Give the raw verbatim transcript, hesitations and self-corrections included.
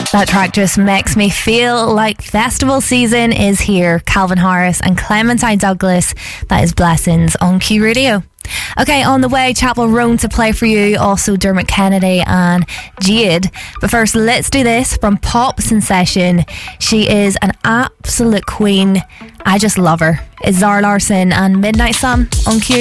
That track just makes me feel like festival season is here. Calvin Harris and Clementine Douglas. That is Blessings on Q Radio. Okay, on the way, Chapel Roan to play for you. Also Dermot Kennedy and Jade. But first, let's do this from pop sensation. She is an absolute queen. I just love her. It's Zara Larsson and Midnight Sun on Q.